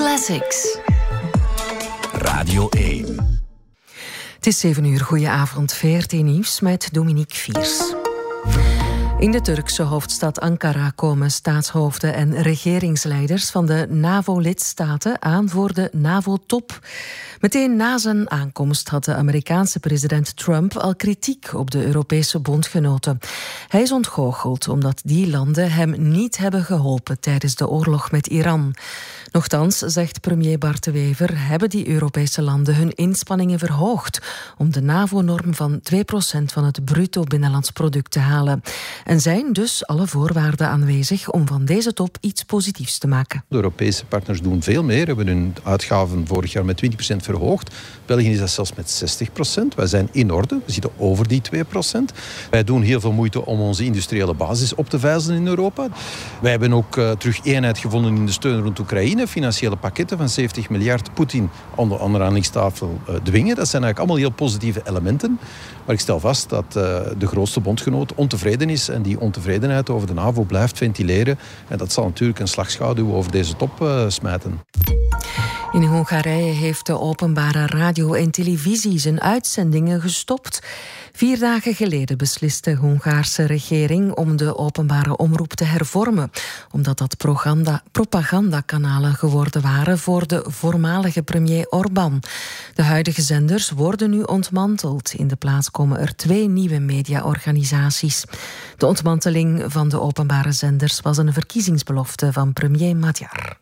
Classics. Radio 1. Het is 7 uur, goedenavond, VRT Nieuws met Dominique Viers. In de Turkse hoofdstad Ankara komen staatshoofden en regeringsleiders van de NAVO-lidstaten aan voor de NAVO-top. Meteen na zijn aankomst had de Amerikaanse president Trump al kritiek op de Europese bondgenoten. Hij is ontgoocheld omdat die landen hem niet hebben geholpen tijdens de oorlog met Iran. Nochtans, zegt premier Bart de Wever, hebben die Europese landen hun inspanningen verhoogd om de NAVO-norm van 2% van het bruto binnenlands product te halen. En zijn dus alle voorwaarden aanwezig om van deze top iets positiefs te maken. De Europese partners doen veel meer. We hebben hun uitgaven vorig jaar met 20% verhoogd. België is dat zelfs met 60%. Wij zijn in orde. We zitten over die 2%. Wij doen heel veel moeite om onze industriële basis op te vijzelen in Europa. Wij hebben ook terug eenheid gevonden in de steun rond Oekraïne. Financiële pakketten van 70 miljard Poetin aan de onderhandelingstafel dwingen. Dat zijn eigenlijk allemaal heel positieve elementen. Maar ik stel vast dat de grootste bondgenoot ontevreden is en die ontevredenheid over de NAVO blijft ventileren. En dat zal natuurlijk een slagschaduw over deze top smijten. In Hongarije heeft de openbare radio en televisie zijn uitzendingen gestopt. 4 dagen geleden besliste de Hongaarse regering om de openbare omroep te hervormen, omdat dat propagandakanalen geworden waren voor de voormalige premier Orbán. De huidige zenders worden nu ontmanteld. In de plaats komen er 2 nieuwe mediaorganisaties. De ontmanteling van de openbare zenders was een verkiezingsbelofte van premier Magyar.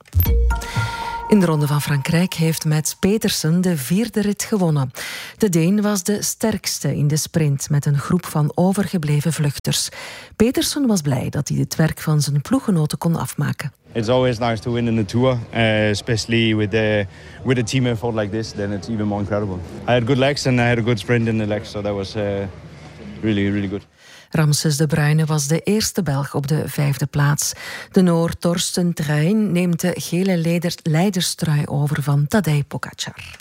In de Ronde van Frankrijk heeft Mads Pedersen de 4e rit gewonnen. De Deen was de sterkste in de sprint met een groep van overgebleven vluchters. Pedersen was blij dat hij het werk van zijn ploeggenoten kon afmaken. It's always nice to win in the Tour, especially with a team effort like this. Then it's even more incredible. I had good legs and I had a good sprint in the legs, so that was really good. Ramses de Bruyne was de eerste Belg op de 5e plaats. De Noor Torsten Trein neemt de gele leiderstrui over van Tadej Pogačar.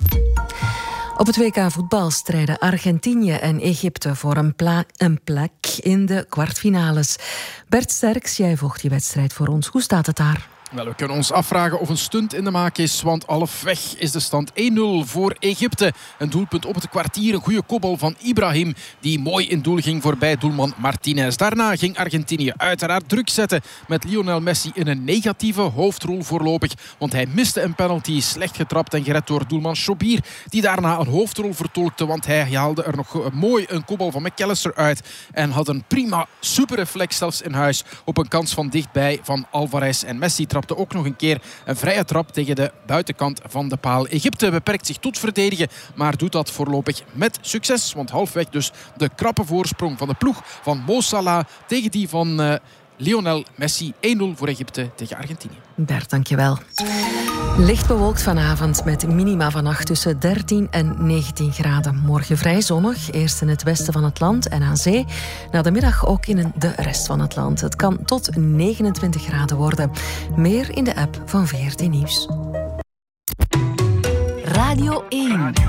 Op het WK voetbal strijden Argentinië en Egypte voor een plek in de kwartfinales. Bert Sterks, jij volgt die wedstrijd voor ons. Hoe staat het daar? Wel, we kunnen ons afvragen of een stunt in de maak is, want halfweg is de stand 1-0 voor Egypte. Een doelpunt op het kwartier, een goede kopbal van Ibrahim, die mooi in doel ging voorbij doelman Martinez. Daarna ging Argentinië uiteraard druk zetten met Lionel Messi in een negatieve hoofdrol voorlopig, want hij miste een penalty, slecht getrapt en gered door doelman Chobir, die daarna een hoofdrol vertolkte, want hij haalde er nog mooi een kopbal van McAllister uit en had een prima superreflex zelfs in huis op een kans van dichtbij van Alvarez. En Messi trapte ook nog een keer een vrije trap tegen de buitenkant van de paal. Egypte beperkt zich tot verdedigen, maar doet dat voorlopig met succes. Want halfweg dus de krappe voorsprong van de ploeg van Mo Salah tegen die van Lionel Messi. 1-0 voor Egypte tegen Argentinië. Bert, dankjewel. Licht bewolkt vanavond met minima vannacht tussen 13 en 19 graden. Morgen vrij zonnig, eerst in het westen van het land en aan zee. Na de middag ook in de rest van het land. Het kan tot 29 graden worden. Meer in de app van VRT Nieuws. Radio 1.